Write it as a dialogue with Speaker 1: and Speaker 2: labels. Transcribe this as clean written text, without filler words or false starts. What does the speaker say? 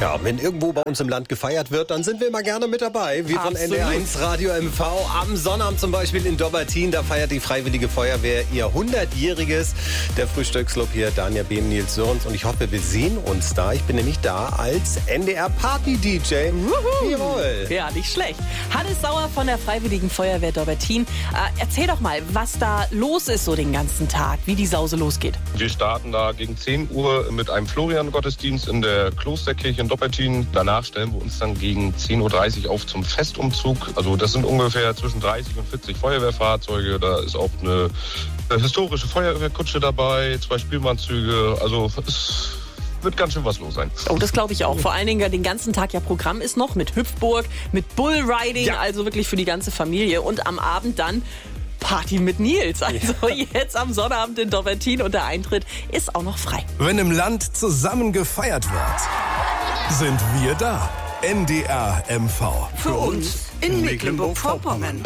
Speaker 1: Ja, wenn irgendwo bei uns im Land gefeiert wird, dann sind wir immer gerne mit dabei. Wir von NDR1 Radio MV am Sonnabend zum Beispiel in Dobbertin. Da feiert die Freiwillige Feuerwehr ihr 100-jähriges. Der Frühstücksclub hier, Danja Behm, Nils Sörens. Und ich hoffe, wir sehen uns da. Ich bin nämlich da als NDR-Party-DJ. Jawohl.
Speaker 2: Ja, nicht schlecht. Hannes Sauer von der Freiwilligen Feuerwehr Dobbertin. Erzähl doch mal, was da los ist so den ganzen Tag, wie die Sause losgeht.
Speaker 3: Wir starten da gegen 10 Uhr mit einem Florian-Gottesdienst in der Klosterkirche in Dobbertin. Danach stellen wir uns dann gegen 10.30 Uhr auf zum Festumzug. Also das sind ungefähr zwischen 30 und 40 Feuerwehrfahrzeuge. Da ist auch eine historische Feuerwehrkutsche dabei, 2 Spielmannzüge. Also es wird ganz schön was los sein.
Speaker 2: Oh, das glaube ich auch. Vor allen Dingen den ganzen Tag ja Programm ist noch mit Hüpfburg, mit Bullriding, also wirklich für die ganze Familie. Und am Abend dann Party mit Nils. Also jetzt am Sonnabend in Dobbertin und der Eintritt ist auch noch frei.
Speaker 4: Wenn im Land zusammen gefeiert wird, sind wir da. NDR MV.
Speaker 5: Für uns in Mecklenburg-Vorpommern.